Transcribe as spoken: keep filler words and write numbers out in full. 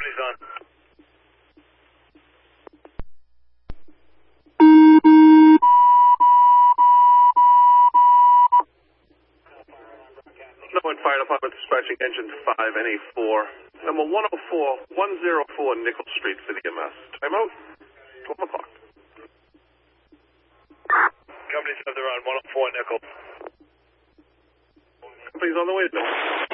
Company's on. Norwood Fire Department dispatching engine five N A four, number one oh four, one oh four Nickel Street for the E M S. Timeout, twelve o'clock. Company's on the run, one oh four Nickel. Company's on the way to